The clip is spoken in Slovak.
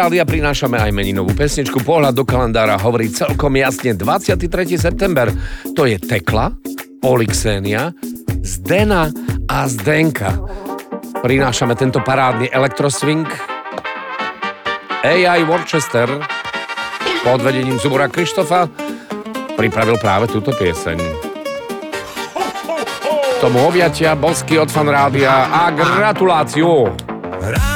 Rádia prinášame aj meninovú pesničku. Pohľad do kalendára hovorí celkom jasne 23. september. To je Tekla, Polixénia, Zdena a Zdenka. Prinášame tento parádny elektroswing. AI Worcester pod vedením Zubora Krištofa pripravil práve túto pieseň. Tomu objatia bosky od Fan Rádia a gratuláciu!